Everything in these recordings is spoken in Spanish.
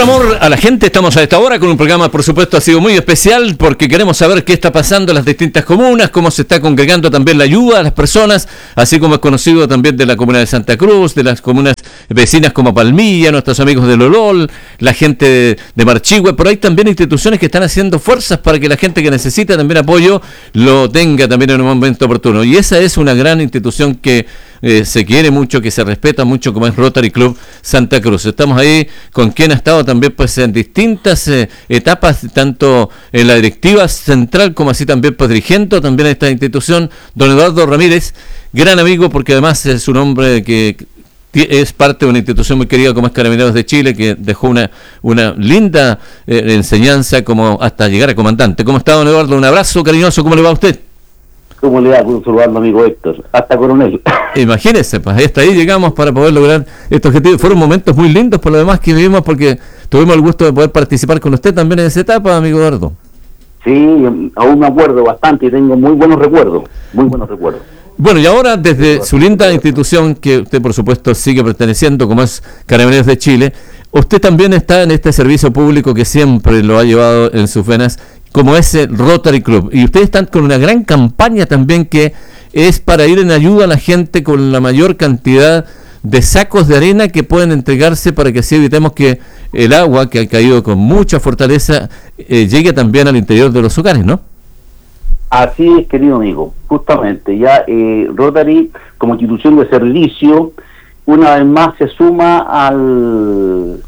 amor a la gente, estamos a esta hora con un programa, por supuesto, ha sido muy especial porque queremos saber qué está pasando en las distintas comunas, cómo se está congregando también la ayuda a las personas, así como es conocido también de la comuna de Santa Cruz, de las comunas vecinas como Palmilla, nuestros amigos de Lolol, la gente de Marchihue, por ahí también instituciones que están haciendo fuerzas para que la gente que necesita también apoyo lo tenga también en un momento oportuno. Y esa es una gran institución que se quiere mucho, que se respeta mucho, como es Rotary Club Santa Cruz. Estamos ahí con quien ha estado también pues en distintas etapas, tanto en la directiva central como así también pues dirigiendo también a esta institución, don Eduardo Ramírez, gran amigo, porque además es un hombre que es parte de una institución muy querida como es Carabineros de Chile, que dejó una linda enseñanza como hasta llegar a comandante. ¿Cómo está, don Eduardo? Un abrazo cariñoso, ¿cómo le va a usted? ¿Cómo le va? Un saludo al amigo Héctor, hasta coronel. Imagínese, pues hasta ahí llegamos para poder lograr estos objetivos. Fueron momentos muy lindos por lo demás que vivimos, porque tuvimos el gusto de poder participar con usted también en esa etapa, amigo Eduardo. Sí, aún me acuerdo bastante y tengo muy buenos recuerdos, Bueno, y ahora desde su linda institución, que usted por supuesto sigue perteneciendo, como es Carabineros de Chile, usted también está en este servicio público que siempre lo ha llevado en sus venas, como es el Rotary Club. Y ustedes están con una gran campaña también que es para ir en ayuda a la gente con la mayor cantidad de sacos de arena que pueden entregarse para que así evitemos que el agua, que ha caído con mucha fortaleza, llegue también al interior de los hogares, ¿no? Así es, querido amigo, justamente ya Rotary como institución de servicio una vez más se suma al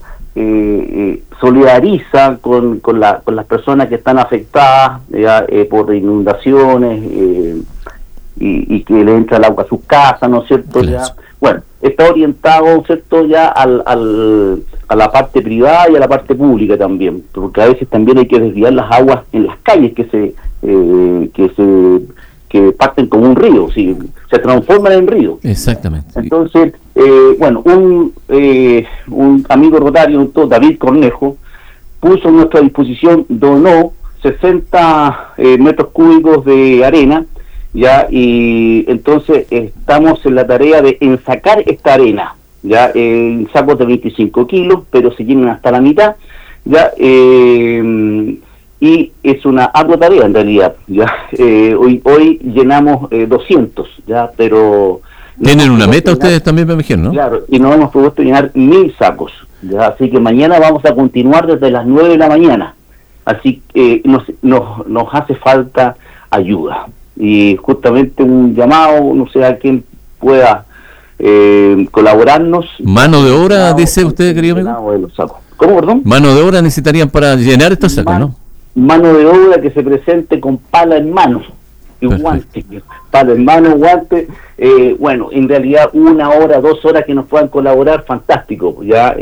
solidariza con las personas que están afectadas ya, por inundaciones y que le entra el agua a sus casas, ¿no es cierto? Claro. Ya, bueno, está orientado, ¿cierto? Ya a la parte privada y a la parte pública también, porque a veces también hay que desviar las aguas en las calles que parten como un río, ¿sí? Se transforman en río. Exactamente. Entonces, bueno, un amigo rotario, David Cornejo, puso a nuestra disposición, donó 60 metros cúbicos de arena, ya, y entonces estamos en la tarea de ensacar esta arena, ya, en sacos de 25 kilos, pero se llenan hasta la mitad, ya, y es una ardua tarea en realidad, ya, hoy llenamos 200, ya, pero... ¿Tienen una meta ustedes también, me imagino, no? Claro, y nos hemos propuesto llenar 1000 sacos, ya, así que mañana vamos a continuar desde las 9 de la mañana, así que nos hace falta ayuda, y justamente un llamado, no sé a quién pueda colaborarnos. ¿Mano de obra, dice usted, querido amigo? De los sacos. ¿Cómo, perdón? Mano de obra necesitarían para llenar estos sacos, ¿no? Mano de obra que se presente con pala en mano y guante, pala en mano, guante, bueno, en realidad 1 hora, 2 horas que nos puedan colaborar, fantástico, ya,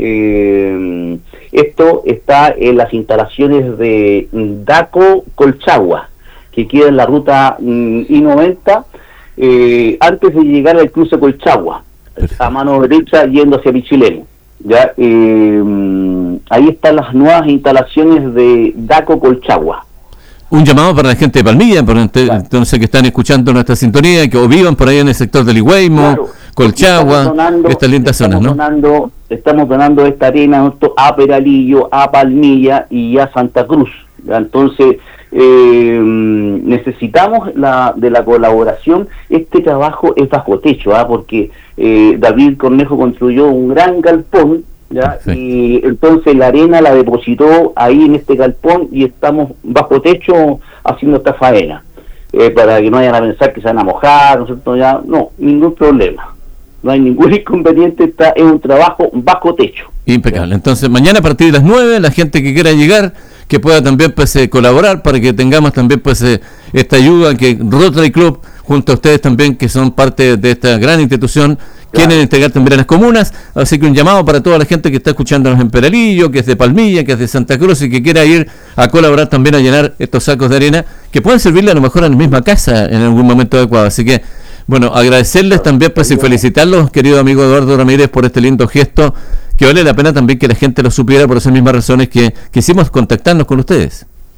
esto está en las instalaciones de Daco Colchagua, que queda en la ruta I-90, antes de llegar al cruce Colchagua, a mano derecha yendo hacia Pichilemu. Ya, ahí están las nuevas instalaciones de Daco Colchagua. Un llamado para la gente de Palmilla, por entonces que están escuchando nuestra sintonía, que o vivan por ahí en el sector de Ligüeymo, claro, Colchagua, estas lindas zonas, ¿no? Estamos donando esta arena a Peralillo, a Palmilla y a Santa Cruz. ¿Ya? Entonces, necesitamos de la colaboración. Este trabajo es bajo techo, porque David Cornejo construyó un gran galpón, ¿ya? Y entonces la arena la depositó ahí en este galpón y estamos bajo techo haciendo esta faena, para que no vayan a pensar que se van a mojar, ¿no es cierto? Ya, no, ningún problema, no hay ningún inconveniente, es un trabajo bajo techo. Impecable. Entonces mañana a partir de las 9, la gente que quiera llegar, que pueda también pues colaborar para que tengamos también pues esta ayuda que Rotary Club junto a ustedes también, que son parte de esta gran institución, quieren entregar también a las comunas. Así que un llamado para toda la gente que está escuchándonos en Peralillo, que es de Palmilla, que es de Santa Cruz y que quiera ir a colaborar también a llenar estos sacos de arena que pueden servirle a lo mejor en la misma casa en algún momento adecuado. Así que bueno, agradecerles también pues y felicitarlos, querido amigo Eduardo Ramírez, por este lindo gesto, que vale la pena también que la gente lo supiera por esas mismas razones que quisimos contactarnos con ustedes.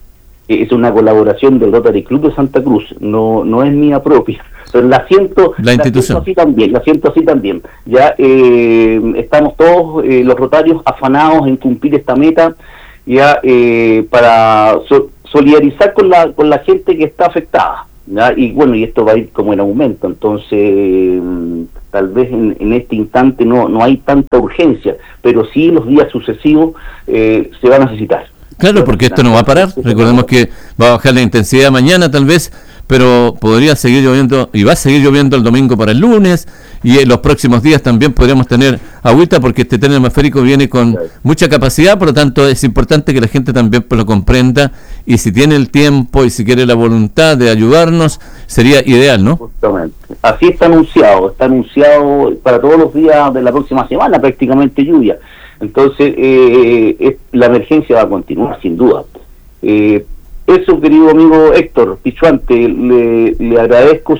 es una colaboración del Rotary Club de Santa Cruz, no es mía propia. Pero la siento así también. Ya estamos todos los rotarios afanados en cumplir esta meta, ya para solidarizar con la gente que está afectada, ¿ya? Y bueno, y esto va a ir como en aumento, entonces tal vez en este instante no hay tanta urgencia, pero sí los días sucesivos se va a necesitar. Claro, porque esto no va a parar. Recordemos que va a bajar la intensidad mañana tal vez, pero podría seguir lloviendo y va a seguir lloviendo el domingo para el lunes, y en los próximos días también podríamos tener agüita, porque este tren atmosférico viene con mucha capacidad. Por lo tanto es importante que la gente también lo comprenda, y si tiene el tiempo y si quiere la voluntad de ayudarnos, sería ideal, ¿no? Justamente. Así está anunciado para todos los días de la próxima semana, prácticamente lluvia. Entonces la emergencia va a continuar sin duda. Eso, querido amigo Héctor Pichuante, le agradezco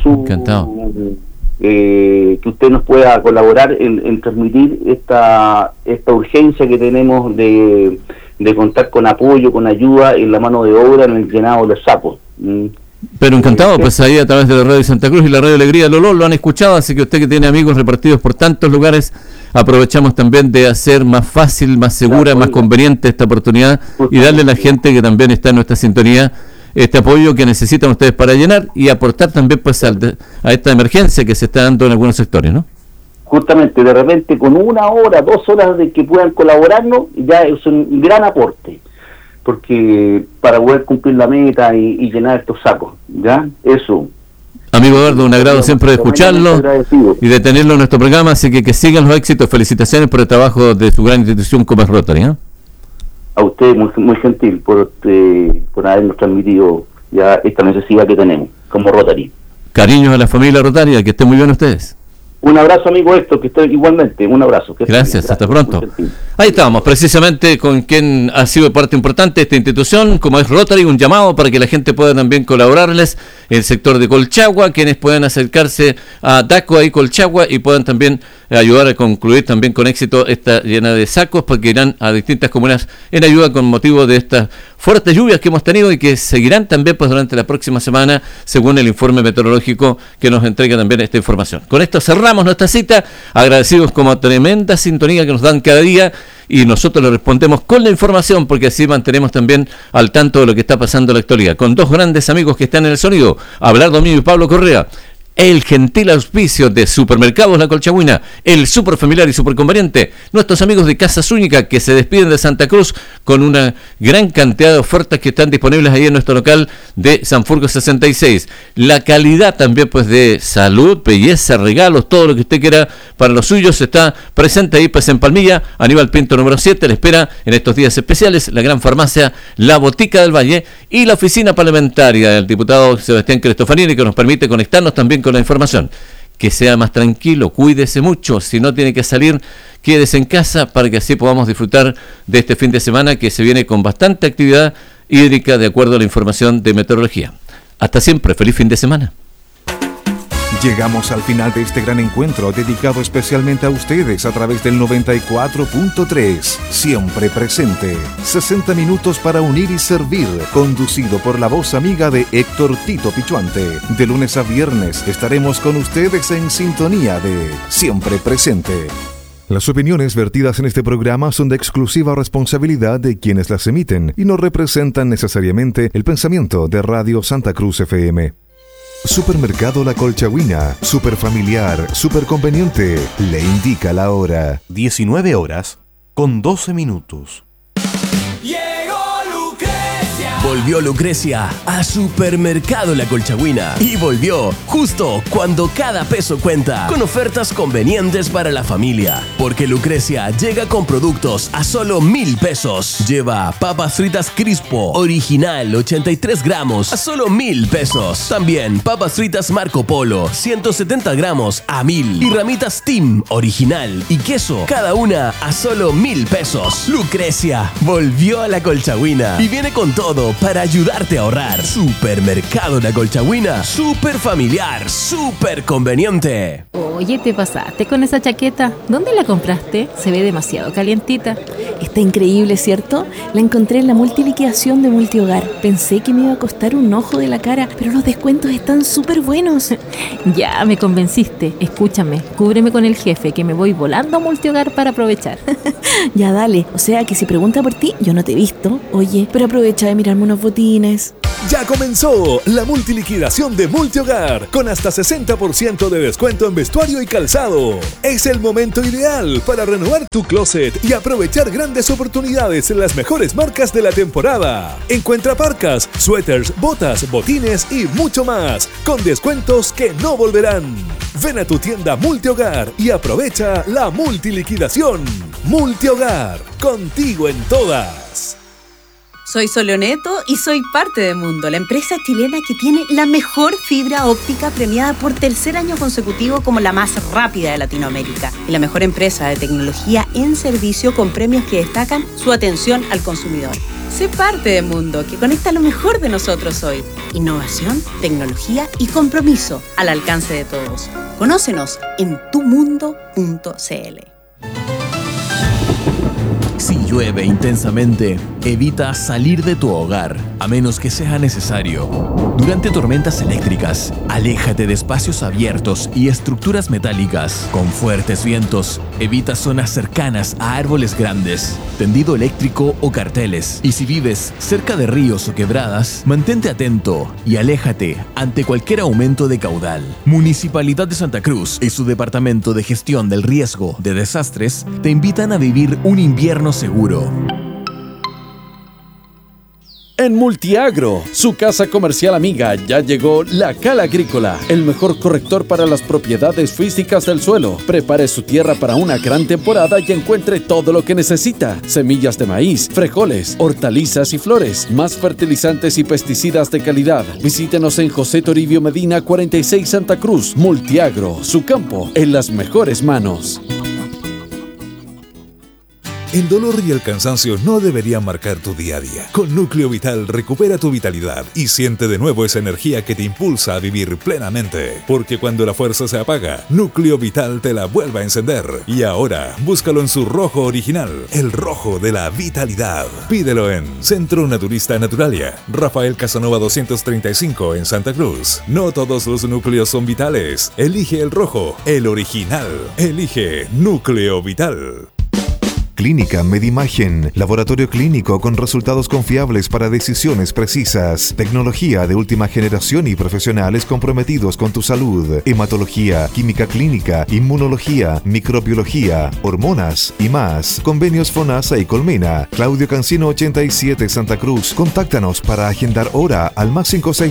que usted nos pueda colaborar en transmitir esta urgencia que tenemos de contar con apoyo, con ayuda en la mano de obra, en el llenado de los sapos. Pero encantado, pues ahí a través de la Radio Santa Cruz y la Radio Alegría Loló lo han escuchado, así que usted que tiene amigos repartidos por tantos lugares, aprovechamos también de hacer más fácil, más segura, más conveniente esta oportunidad, y darle a la gente que también está en nuestra sintonía este apoyo que necesitan ustedes para llenar y aportar también pues a esta emergencia que se está dando en algunos sectores, ¿no? Justamente, de repente con 1 hora, 2 horas de que puedan colaborarnos, ya es un gran aporte, porque para poder cumplir la meta y llenar estos sacos, ¿ya? Eso. Amigo Eduardo, un agrado siempre de escucharlo y de tenerlo en nuestro programa, así que sigan los éxitos. Felicitaciones por el trabajo de su gran institución como es Rotary, ¿eh? A usted muy gentil por habernos transmitido ya esta necesidad que tenemos como Rotary. Cariños a la familia rotaria, que estén muy bien ustedes. Un abrazo, amigo Héctor, que esté igualmente, un abrazo. Gracias, hasta pronto. Ahí estábamos, precisamente con quien ha sido parte importante de esta institución, como es Rotary, un llamado para que la gente pueda también colaborarles, el sector de Colchagua, quienes puedan acercarse a Dacoa y Colchagua y puedan también ayudar a concluir también con éxito esta llena de sacos, porque irán a distintas comunas en ayuda con motivo de estas fuertes lluvias que hemos tenido y que seguirán también pues durante la próxima semana, según el informe meteorológico que nos entrega también esta información. Con esto cerramos nuestra cita, agradecidos como tremenda sintonía que nos dan cada día, y nosotros le respondemos con la información, porque así mantenemos también al tanto de lo que está pasando en la actualidad, con dos grandes amigos que están en el sonido, Abelardo Mío y Pablo Correa. El gentil auspicio de Supermercados La Colchagüina, el super familiar y super conveniente, nuestros amigos de Casa Zúñiga, que se despiden de Santa Cruz con una gran cantidad de ofertas que están disponibles ahí en nuestro local de Sanfurgo 66. La calidad también pues de salud, belleza, regalos, todo lo que usted quiera para los suyos está presente ahí pues en Palmilla, Aníbal Pinto número 7, le espera en estos días especiales la gran farmacia La Botica del Valle y la oficina parlamentaria del diputado Sebastián Cristofanini, que nos permite conectarnos también con la información. Que sea más tranquilo, cuídese mucho, si no tiene que salir, quédese en casa para que así podamos disfrutar de este fin de semana que se viene con bastante actividad hídrica de acuerdo a la información de meteorología. Hasta siempre, feliz fin de semana. Llegamos al final de este gran encuentro dedicado especialmente a ustedes a través del 94.3. Siempre presente. 60 minutos para unir y servir. Conducido por la voz amiga de Héctor Tito Pichuante. De lunes a viernes estaremos con ustedes en sintonía de Siempre Presente. Las opiniones vertidas en este programa son de exclusiva responsabilidad de quienes las emiten y no representan necesariamente el pensamiento de Radio Santa Cruz FM. Supermercado La Colchagüina, super familiar, super conveniente, le indica la hora. 19 horas con 12 minutos. Volvió Lucrecia a Supermercado La Colchagüina y volvió justo cuando cada peso cuenta, con ofertas convenientes para la familia, porque Lucrecia llega con productos a solo 1,000 pesos. Lleva papas fritas Crispo original 83 gramos a solo 1,000 pesos. También papas fritas Marco Polo 170 gramos a 1,000 y ramitas Team original y queso, cada una a solo 1,000 pesos. Lucrecia volvió a La Colchagüina y viene con todo para ayudarte a ahorrar. Supermercado La Colchagüina, súper familiar, súper conveniente. Oye, te pasaste con esa chaqueta. ¿Dónde la compraste? Se ve demasiado calientita. Está increíble, ¿cierto? La encontré en la multiliquidación de Multihogar. Pensé que me iba a costar un ojo de la cara, pero los descuentos están súper buenos. Ya, me convenciste. Escúchame, cúbreme con el jefe, que me voy volando a Multihogar para aprovechar. Ya, dale. O sea que si pregunta por ti, yo no te he visto. Oye, pero aprovecha de mirarme unos botines. Ya comenzó la multiliquidación de Multihogar con hasta 60% de descuento en vestuario y calzado. Es el momento ideal para renovar tu closet y aprovechar grandes oportunidades en las mejores marcas de la temporada. Encuentra parcas, suéteres, botas, botines y mucho más con descuentos que no volverán. Ven a tu tienda Multihogar y aprovecha la multiliquidación. Multihogar, contigo en todas. Soy Soleoneto y soy parte de Mundo, la empresa chilena que tiene la mejor fibra óptica premiada por tercer año consecutivo como la más rápida de Latinoamérica y la mejor empresa de tecnología en servicio con premios que destacan su atención al consumidor. Sé parte de Mundo, que conecta lo mejor de nosotros hoy. Innovación, tecnología y compromiso al alcance de todos. Conócenos en tumundo.cl. Si llueve intensamente, evita salir de tu hogar, a menos que sea necesario. Durante tormentas eléctricas, aléjate de espacios abiertos y estructuras metálicas. Con fuertes vientos, evita zonas cercanas a árboles grandes, tendido eléctrico o carteles. Y si vives cerca de ríos o quebradas, mantente atento y aléjate ante cualquier aumento de caudal. Municipalidad de Santa Cruz y su Departamento de Gestión del Riesgo de Desastres te invitan a vivir un invierno seguro. En Multiagro, su casa comercial amiga, ya llegó La Cala Agrícola, el mejor corrector para las propiedades físicas del suelo. Prepare su tierra para una gran temporada y encuentre todo lo que necesita: semillas de maíz, frijoles, hortalizas y flores, más fertilizantes y pesticidas de calidad. Visítenos en José Toribio Medina 46 Santa Cruz. Multiagro, su campo en las mejores manos. El dolor y el cansancio no deberían marcar tu día a día. Con Núcleo Vital recupera tu vitalidad y siente de nuevo esa energía que te impulsa a vivir plenamente. Porque cuando la fuerza se apaga, Núcleo Vital te la vuelve a encender. Y ahora, búscalo en su rojo original, el rojo de la vitalidad. Pídelo en Centro Naturista Naturalia, Rafael Casanova 235 en Santa Cruz. No todos los núcleos son vitales. Elige el rojo, el original. Elige Núcleo Vital. Clínica Medimagen, laboratorio clínico con resultados confiables para decisiones precisas, tecnología de última generación y profesionales comprometidos con tu salud, hematología, química clínica, inmunología, microbiología, hormonas y más. Convenios FONASA y Colmena. Claudio Cancino 87 Santa Cruz. Contáctanos para agendar hora al más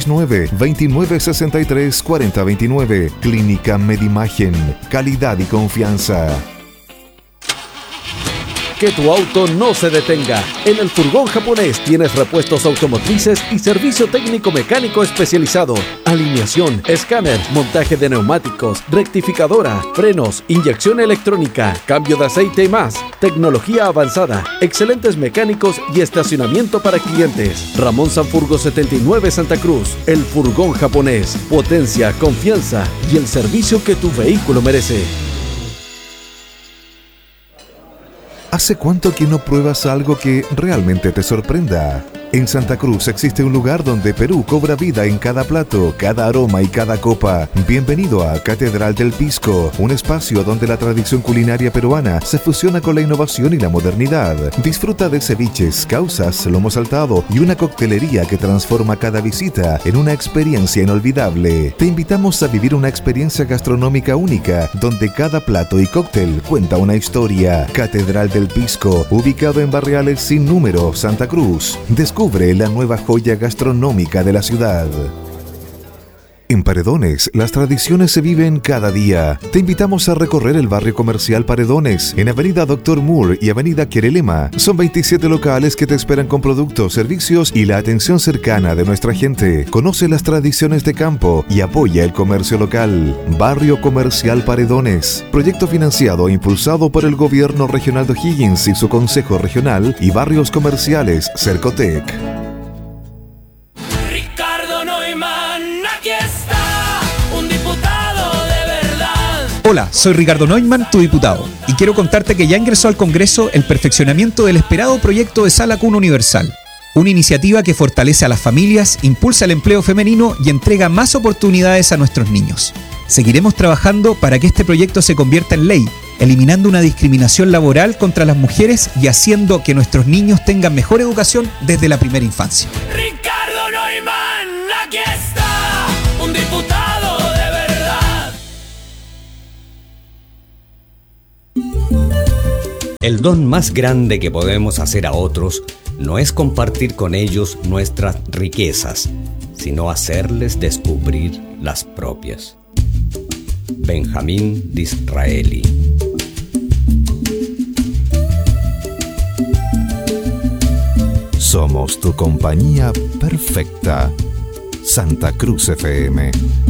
569-2963-4029. Clínica Medimagen, calidad y confianza. Que tu auto no se detenga. En el Furgón Japonés tienes repuestos automotrices y servicio técnico mecánico especializado. Alineación, escáner, montaje de neumáticos, rectificadora, frenos, inyección electrónica, cambio de aceite y más. Tecnología avanzada, excelentes mecánicos y estacionamiento para clientes. Ramón Sanfurgo 79 Santa Cruz. El Furgón Japonés. Potencia, confianza y el servicio que tu vehículo merece. ¿Hace cuánto que no pruebas algo que realmente te sorprenda? En Santa Cruz existe un lugar donde Perú cobra vida en cada plato, cada aroma y cada copa. Bienvenido a Catedral del Pisco, un espacio donde la tradición culinaria peruana se fusiona con la innovación y la modernidad. Disfruta de ceviches, causas, lomo saltado y una coctelería que transforma cada visita en una experiencia inolvidable. Te invitamos a vivir una experiencia gastronómica única, donde cada plato y cóctel cuenta una historia. Catedral del Pisco, ubicado en Barriales Sin Número, Santa Cruz. Descubre la nueva joya gastronómica de la ciudad. En Paredones, las tradiciones se viven cada día. Te invitamos a recorrer el barrio comercial Paredones, en Avenida Dr. Moore y Avenida Querelema. Son 27 locales que te esperan con productos, servicios y la atención cercana de nuestra gente. Conoce las tradiciones de campo y apoya el comercio local. Barrio Comercial Paredones. Proyecto financiado e impulsado por el Gobierno Regional de O'Higgins y su Consejo Regional y Barrios Comerciales Cercotec. Hola, soy Ricardo Neumann, tu diputado, y quiero contarte que ya ingresó al Congreso el perfeccionamiento del esperado proyecto de Sala Cuna Universal, una iniciativa que fortalece a las familias, impulsa el empleo femenino y entrega más oportunidades a nuestros niños. Seguiremos trabajando para que este proyecto se convierta en ley, eliminando una discriminación laboral contra las mujeres y haciendo que nuestros niños tengan mejor educación desde la primera infancia. Ricardo Neumann, aquí está, un diputado de verdad. El don más grande que podemos hacer a otros no es compartir con ellos nuestras riquezas, sino hacerles descubrir las propias. Benjamín Disraeli. Somos tu compañía perfecta. Santa Cruz FM